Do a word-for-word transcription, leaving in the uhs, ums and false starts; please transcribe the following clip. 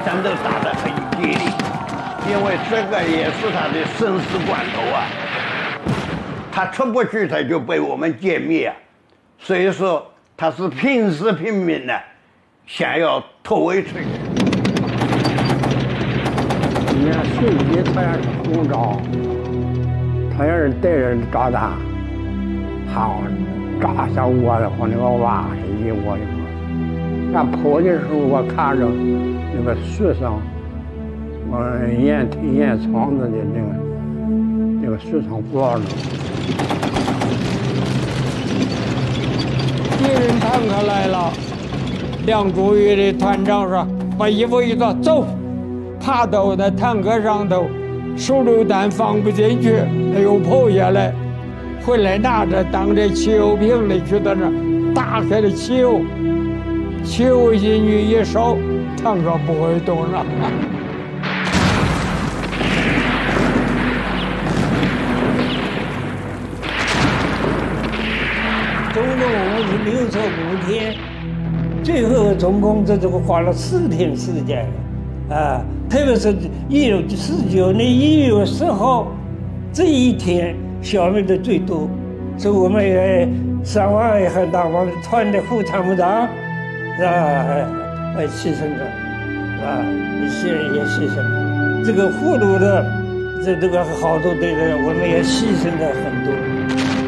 战斗打得很激烈，因为这个也是他的生死关头啊。他出不去，他就被我们歼灭啊。所以说，他是拼死拼命的想要突围出去。 你看随即他要是红招，他要是带着炸弹，好炸下我的话，那个瓦是一窝一窝。俺跑的时候，我看着那个树上，我烟烟囱子的那个那个树上挂着。 敌人坦克来了，梁祝宇的团长说：“把衣服一脱，走！”爬到那坦克上头，手榴弹放不进去，他又跑下来，回来拿着当着汽油瓶的去到那儿打开了汽油，汽油进去一烧，坦克不会动了。 总共五十六次五天，最后总共这这个花了四天时间，啊，特别是一月十九年一月十号这一天消灭的最多，是我们也三万也很大，我们团的副参谋长啊，呃，牺牲了，啊，牺也牺牲了，这个俘虏的这这个好多的人，我们也牺牲了很多。